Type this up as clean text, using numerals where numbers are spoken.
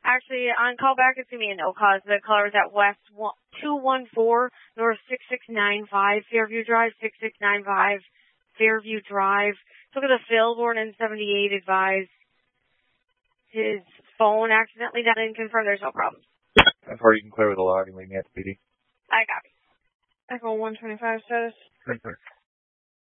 Actually, on callback, it's going to be a no cause. The caller is at West 214 North 6695 Fairview Drive, 6695 Fairview Drive. Look at the Philborn in 78 advised his phone accidentally got in. Confirmed there's no problem. How far you can clear with a log and leave me at the PD? I copy. Echo 125 status.